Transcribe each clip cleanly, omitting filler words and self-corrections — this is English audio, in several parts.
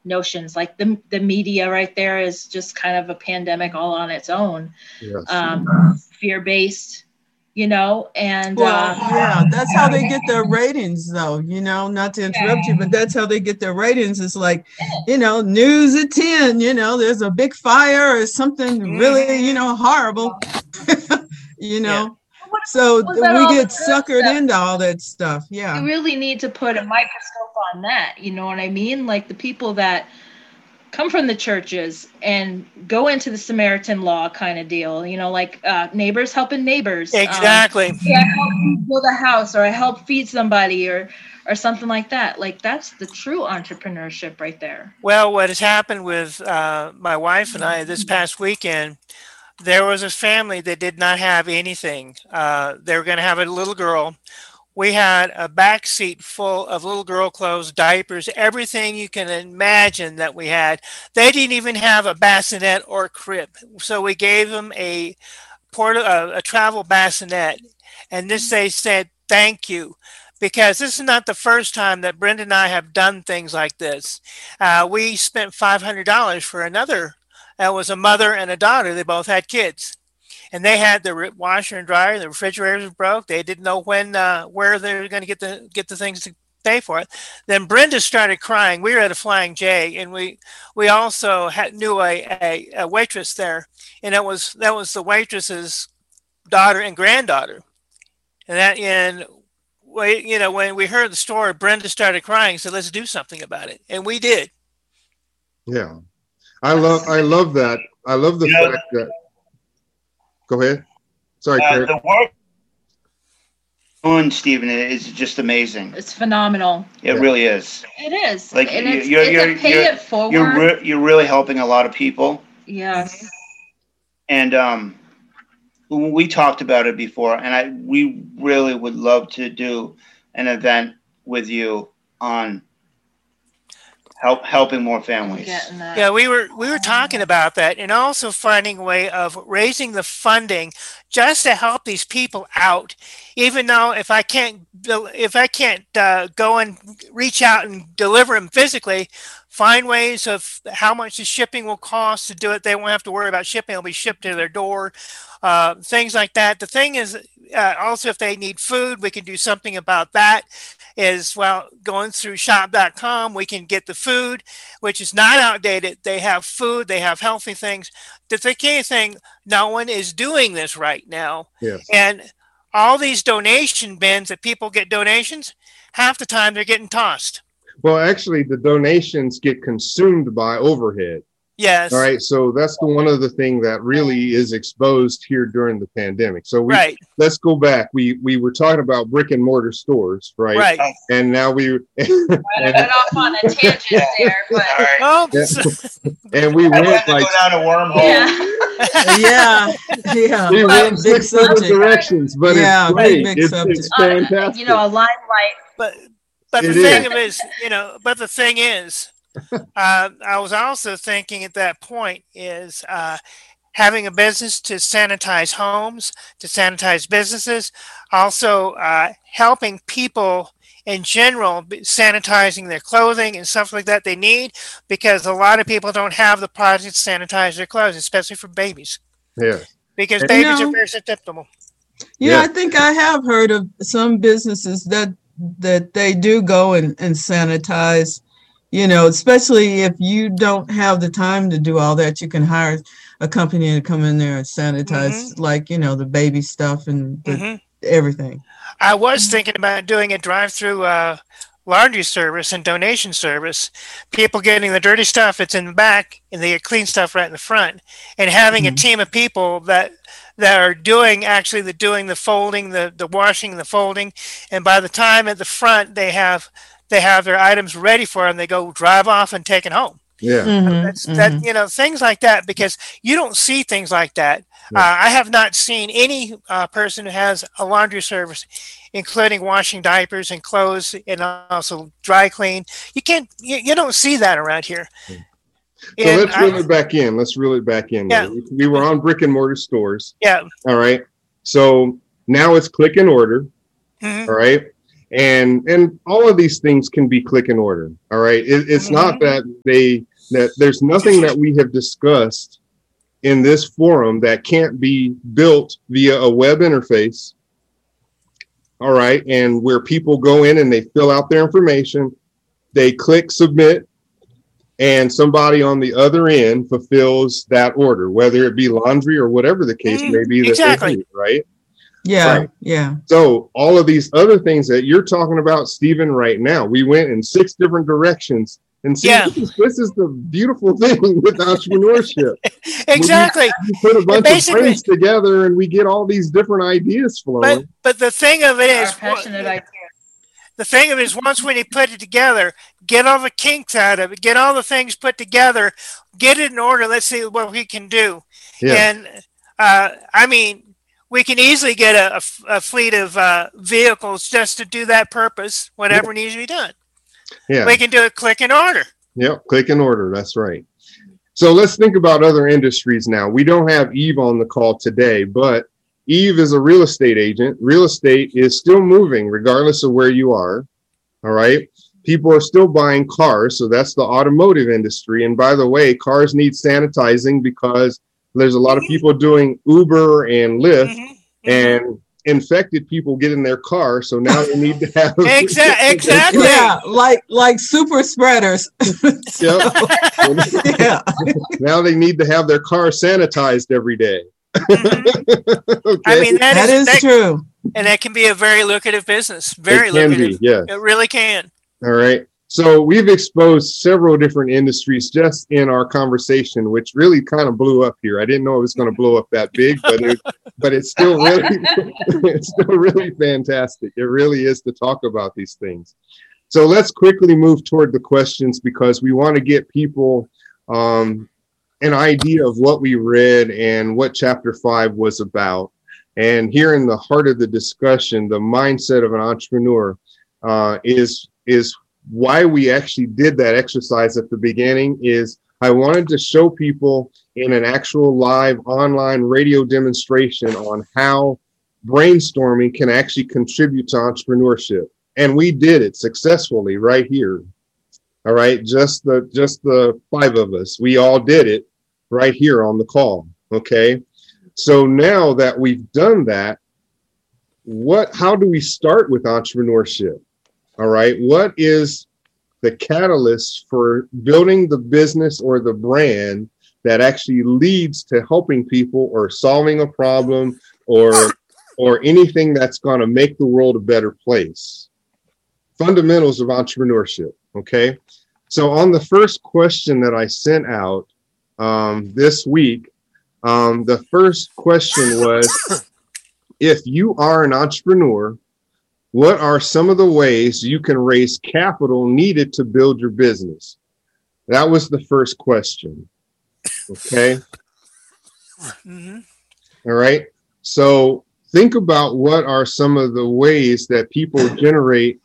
notions. Like the media right there is just kind of a pandemic all on its own. Yes. Fear-based, you know, and Well, yeah, that's how they get their ratings, though, you know, not to interrupt you, but that's how they get their ratings. It's like, you know, news at 10, you know, there's a big fire or something really, you know, horrible, you know. So we get suckered into all that stuff. Yeah. You really need to put a microscope on that. You know what I mean? Like the people that come from the churches and go into the Samaritan law kind of deal, you know, like neighbors helping neighbors. Exactly. I help build a house, or I help feed somebody, or something like that. Like that's the true entrepreneurship right there. Well, what has happened with my wife and I this past weekend, there was a family that did not have anything. They were going to have a little girl. We had a back seat full of little girl clothes, diapers, everything you can imagine that we had. They didn't even have a bassinet or a crib. So we gave them a travel bassinet. And this, they said, thank you. Because this is not the first time that Brenda and I have done things like this. We spent $500 for another. That was a mother and a daughter. They both had kids. And they had the washer and dryer. The refrigerator was broke. They didn't know where they were going to get the things to pay for it. Then Brenda started crying. We were at a Flying J, and we also knew a waitress there, and that was the waitress's daughter and granddaughter. And when we heard the story, Brenda started crying. So let's do something about it, and we did. Yeah, I love that. I love the fact that. Go ahead. Sorry, Craig. The work doing, Stephen, is just amazing. It's phenomenal. It really is. It is. Like and it's a pay it forward. You're really helping a lot of people. Yes. And we talked about it before, and we really would love to do an event with you on helping more families. Yeah, we were talking about that, and also finding a way of raising the funding just to help these people out. Even though if I can't go and reach out and deliver them physically, find ways of how much the shipping will cost to do it. They won't have to worry about shipping; it'll be shipped to their door. Things like that. The thing is, also if they need food, we can do something about that. Is going through shop.com, we can get the food, which is not outdated. They have food, they have healthy things. The key thing, no one is doing this right now. Yes. And all these donation bins that people get donations, half the time they're getting tossed. Well, actually, the donations get consumed by overhead. Yes. All right. So that's one of the things that really is exposed here during the pandemic. So let's go back. We were talking about brick and mortar stores, right? Right. And now we went off on a tangent there, but and we went like go down a wormhole. Yeah. We went six different directions, but it's great. It's fantastic. You know, a limelight. But the thing is, I was also thinking at that point is having a business to sanitize homes, to sanitize businesses, also helping people in general, sanitizing their clothing and stuff like that they need, because a lot of people don't have the products to sanitize their clothes, especially for babies. Yeah. Because babies are very susceptible. Yeah, I think I have heard of some businesses that they do go and sanitize. You know, especially if you don't have the time to do all that, you can hire a company to come in there and sanitize, like, you know, the baby stuff and everything. I was thinking about doing a drive-through laundry service and donation service. People getting the dirty stuff, it's in the back, and they get clean stuff right in the front. And having a team of people that are doing the folding, the washing, the folding. And by the time at the front, they have their items ready for them. They go drive off and take it home. Yeah. Things like that, because you don't see things like that. Yeah. I have not seen any person who has a laundry service, including washing diapers and clothes and also dry clean. You don't see that around here. Yeah. So let's reel it back in. Yeah. We were on brick and mortar stores. Yeah. All right. So now it's click and order. Mm-hmm. All right. And all of these things can be click and order. All right. It's not that there's nothing that we have discussed in this forum that can't be built via a web interface. All right. And where people go in and they fill out their information, they click submit, and somebody on the other end fulfills that order, whether it be laundry or whatever the case may be. Exactly. Do, right. Yeah. Right. Yeah. So all of these other things that you're talking about, Stephen, right now, we went in 6 different directions. And see, this is the beautiful thing with entrepreneurship. Exactly. We put a bunch of brains together and we get all these different ideas flowing. But the thing of it is, once when you put it together, get all the kinks out of it, get all the things put together, get it in order. Let's see what we can do. Yeah. And I mean, we can easily get a fleet of vehicles just to do that purpose, whatever needs to be done. Yeah. We can do it click and order. Yep, click and order. That's right. So let's think about other industries now. We don't have Eve on the call today, but Eve is a real estate agent. Real estate is still moving regardless of where you are. All right. People are still buying cars. So that's the automotive industry. And by the way, cars need sanitizing because there's a lot of people doing Uber and Lyft and infected people get in their car. So now they need to have exactly. Yeah, like super spreaders. Yeah. Now they need to have their car sanitized every day. Okay. I mean, that is true. And that can be a very lucrative business. Very lucrative. Yeah. It really can. All right. So we've exposed several different industries just in our conversation, which really kind of blew up here. I didn't know it was going to blow up that big, but it's still really fantastic. It really is to talk about these things. So let's quickly move toward the questions because we want to get people an idea of what we read and what chapter 5 was about. And here in the heart of the discussion, the mindset of an entrepreneur is why we actually did that exercise at the beginning. Is I wanted to show people in an actual live online radio demonstration on how brainstorming can actually contribute to entrepreneurship. And we did it successfully right here. All right. Just the 5 of us. We all did it right here on the call. Okay. So now that we've done that, how do we start with entrepreneurship? All right. What is the catalyst for building the business or the brand that actually leads to helping people or solving a problem or anything that's going to make the world a better place? Fundamentals of entrepreneurship. Okay. So on the first question that I sent out this week, the first question was, if you are an entrepreneur, what are some of the ways you can raise capital needed to build your business? That was the first question. Okay. All right. So think about what are some of the ways that people generate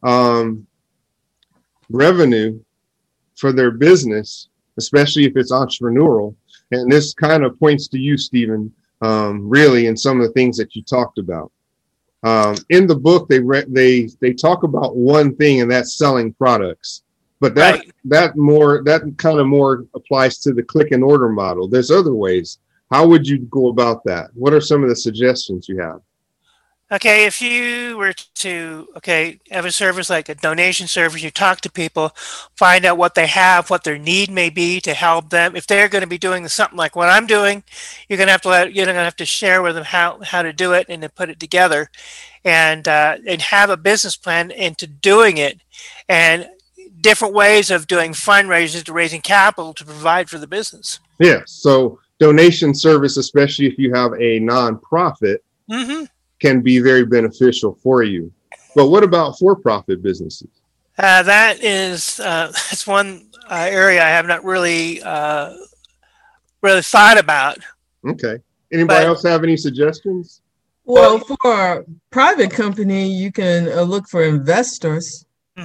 revenue for their business, especially if it's entrepreneurial. And this kind of points to you, Stephen, really, in some of the things that you talked about. In the book, they talk about one thing, and that's selling products. But that kind of more applies to the click and order model. There's other ways. How would you go about that? What are some of the suggestions you have? Okay, if you were to have a service like a donation service, you talk to people, find out what they have, what their need may be to help them. If they're going to be doing something like what I'm doing, you're going to have to share with them how to do it and to put it together, and have a business plan into doing it, and different ways of doing fundraisers to raising capital to provide for the business. Yeah. So donation service, especially if you have a nonprofit. Can be very beneficial for you. But what about for-profit businesses? That's one area I have not really thought about. Okay. Anybody else have any suggestions? Well, for a private company, you can look for investors,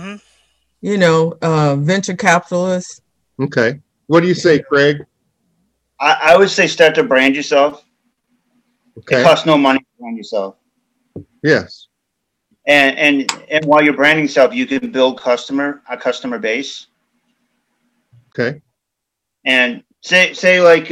venture capitalists. Okay. What do you say, Craig? I would say start to brand yourself. Okay. It costs no money to brand yourself. Yes. And while you're branding stuff, you can build a customer base. Okay. And say like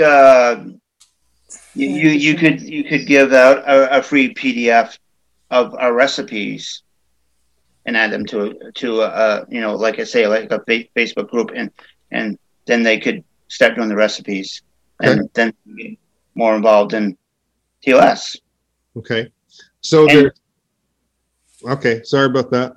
you could give out a free PDF of our recipes and add them to like I say, like a Facebook group, and then they could start doing the recipes, and then get more involved in TLS. Okay. So okay. Sorry about that.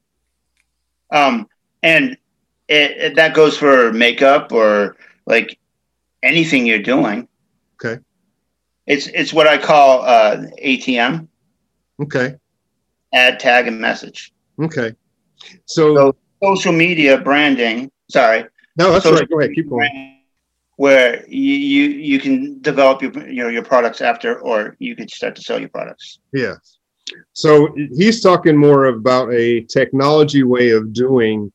And that goes for makeup or like anything you're doing. Okay. It's what I call ATM. Okay. Add, tag, and message. Okay. So social media branding. Sorry. No, that's right. Go ahead. Keep going. Where you can develop your products after, or you could start to sell your products. Yes. So he's talking more about a technology way of doing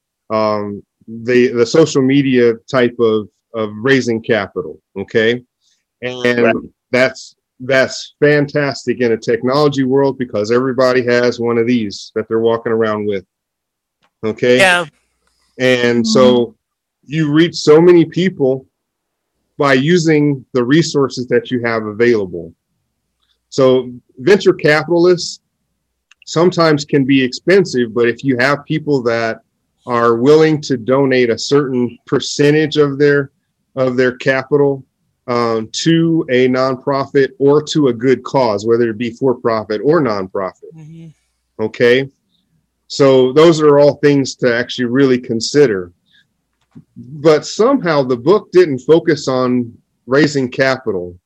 the social media type of raising capital. Okay. And right. That's fantastic in a technology world because everybody has one of these that they're walking around with. Okay. Yeah. And so you reach so many people by using the resources that you have available. So venture capitalists sometimes can be expensive, but if you have people that are willing to donate a certain percentage of their capital to a nonprofit or to a good cause, whether it be for profit or nonprofit. Mm-hmm. Okay. So those are all things to actually really consider. But somehow the book didn't focus on raising capital.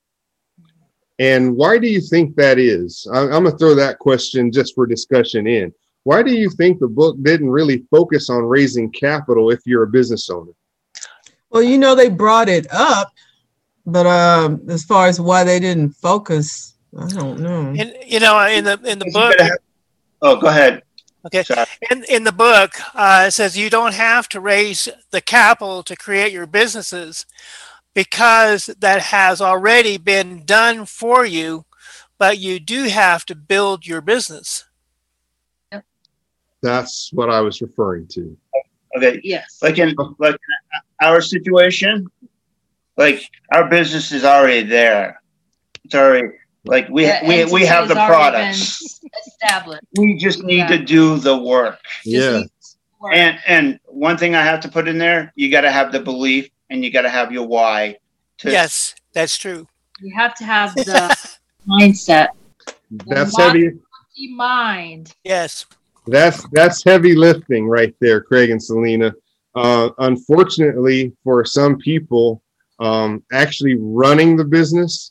And why do you think that is? I'm going to throw that question just for discussion in. Why do you think the book didn't really focus on raising capital if you're a business owner? Well, they brought it up, but as far as why they didn't focus, I don't know. In the book. Oh, go ahead. Okay. In the book, it says you don't have to raise the capital to create your businesses because that has already been done for you, but you do have to build your business. Yep. That's what I was referring to. Okay. Yes. Like in our situation, like our business is already there. It's already like we have the products established. We just need to do the work. Yeah. And one thing I have to put in there, you got to have the belief and you got to have your why. Yes, that's true. You have to have the mindset. That's heavy. Mind. Yes. That's heavy lifting right there, Craig and Selena. Unfortunately, for some people, actually running the business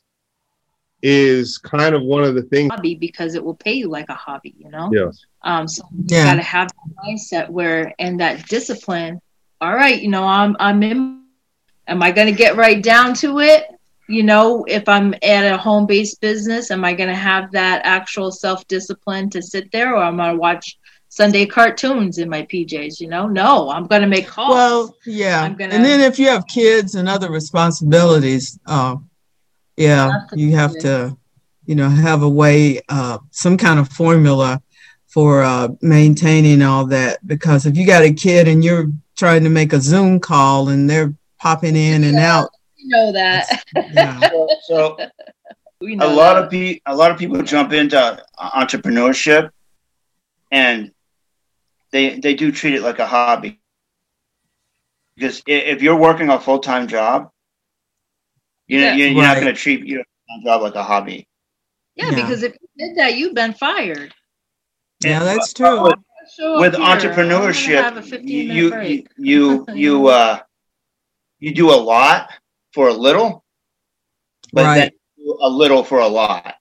is kind of one of the things. Hobby because it will pay you like a hobby, Yes. So you got to have that mindset and that discipline. All right, I'm in. Am I going to get right down to it? If I'm at a home-based business, am I going to have that actual self-discipline to sit there, or am I going to watch Sunday cartoons in my PJs? No, I'm going to make calls. Well, yeah. And then if you have kids and other responsibilities, you have to, have a way, some kind of formula for maintaining all that. Because if you got a kid and you're trying to make a Zoom call and they're popping in and out, that. Yeah. So a lot of people jump into entrepreneurship, and they do treat it like a hobby. Because if you're working a full-time job, you're not going to treat your job like a hobby. Yeah, because if you did that, you've been fired. Yeah, that's true. With entrepreneurship, you do a lot for a little, but then you do a little for a lot.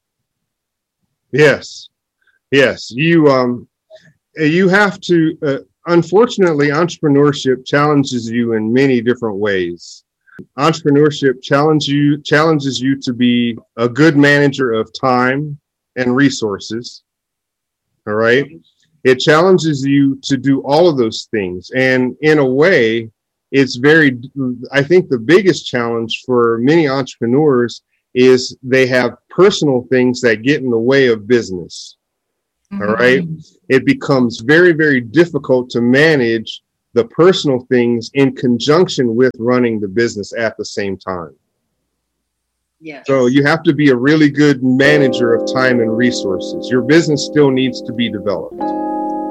Yes. You have to. Unfortunately, entrepreneurship challenges you in many different ways. Entrepreneurship challenges you to be a good manager of time and resources. All right. It challenges you to do all of those things. And in a way, I think the biggest challenge for many entrepreneurs is they have personal things that get in the way of business. All right. It becomes very, very difficult to manage the personal things in conjunction with running the business at the same time. Yes. So you have to be a really good manager of time and resources. Your business still needs to be developed.